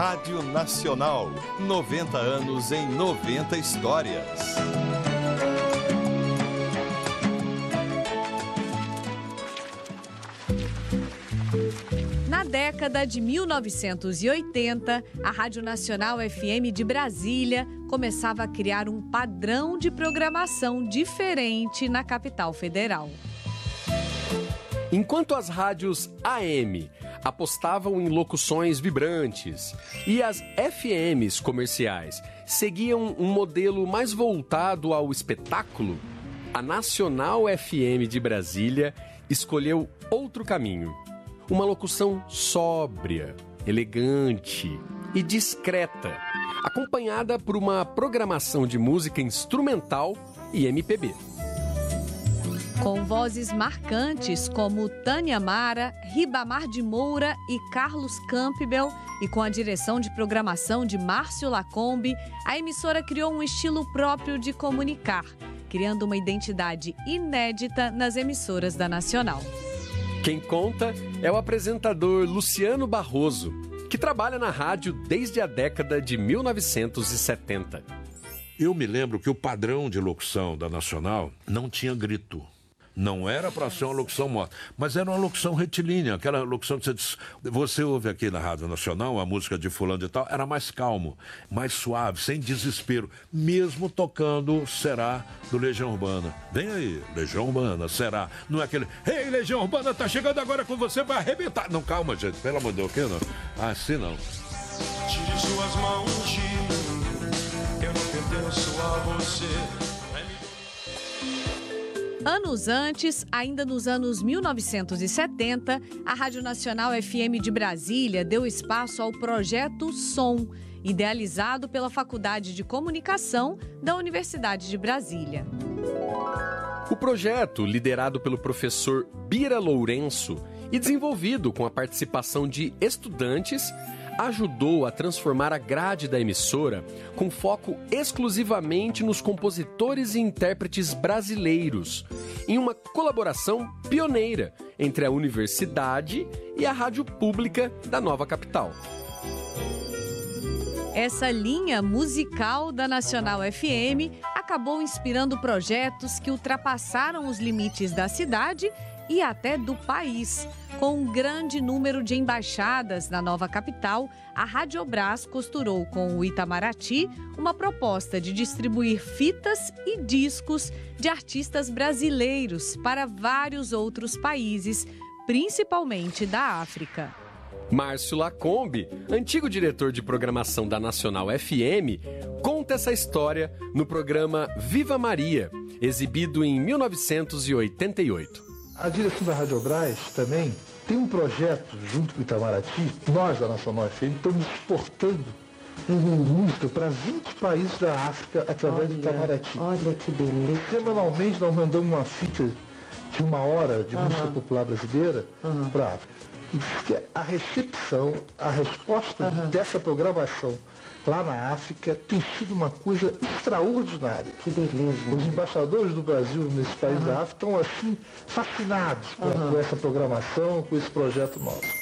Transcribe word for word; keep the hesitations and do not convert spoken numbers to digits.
Rádio Nacional, noventa anos em noventa histórias. Na década de mil novecentos e oitenta, a Rádio Nacional F M de Brasília começava a criar um padrão de programação diferente na capital federal. Enquanto as rádios A M apostavam em locuções vibrantes e as F Ms comerciais seguiam um modelo mais voltado ao espetáculo, a Nacional F M de Brasília escolheu outro caminho. Uma locução sóbria, elegante e discreta, acompanhada por uma programação de música instrumental e M P B. Com vozes marcantes como Tânia Mara, Ribamar de Moura e Carlos Campbell, e com a direção de programação de Márcio Lacombe, a emissora criou um estilo próprio de comunicar, criando uma identidade inédita nas emissoras da Nacional. Quem conta é o apresentador Luciano Barroso, que trabalha na rádio desde a década de mil novecentos e setenta. Eu me lembro que o padrão de locução da Nacional não tinha grito. Não era para ser uma locução morta, mas era uma locução retilínea, aquela locução que você diz, você ouve aqui na Rádio Nacional, a música de fulano e tal, era mais calmo, mais suave, sem desespero, mesmo tocando Será do Legião Urbana. Vem aí, Legião Urbana, Será. Não é aquele, ei, Legião Urbana, tá chegando agora com você, vai arrebentar. Não, calma, gente, pelo amor de Deus, que não? Assim não. Tire suas mãos de mim, eu não pertenço a você. Anos antes, ainda nos anos mil novecentos e setenta, a Rádio Nacional F M de Brasília deu espaço ao Projeto Som, idealizado pela Faculdade de Comunicação da Universidade de Brasília. O projeto, liderado pelo professor Bira Lourenço e desenvolvido com a participação de estudantes, ajudou a transformar a grade da emissora com foco exclusivamente nos compositores e intérpretes brasileiros, em uma colaboração pioneira entre a universidade e a rádio pública da nova capital. Essa linha musical da Nacional F M acabou inspirando projetos que ultrapassaram os limites da cidade e até do país. Com um grande número de embaixadas na nova capital, a Radiobras costurou com o Itamaraty uma proposta de distribuir fitas e discos de artistas brasileiros para vários outros países, principalmente da África. Márcio Lacombe, antigo diretor de programação da Nacional F M, conta essa história no programa Viva Maria, exibido em mil novecentos e oitenta e oito. A direção da Radiobras também tem um projeto junto com o Itamaraty. Nós da Nacional F M estamos exportando música para vinte países da África através olha, do Itamaraty. Olha que beleza. Semanalmente nós mandamos uma fita de uma hora de uhum. música popular brasileira uhum. para a África. E a recepção, a resposta uhum. dessa programação lá na África tem sido uma coisa extraordinária. Que beleza. Os embaixadores do Brasil nesse país uhum. da África estão assim fascinados uhum. com essa programação, com esse projeto nosso.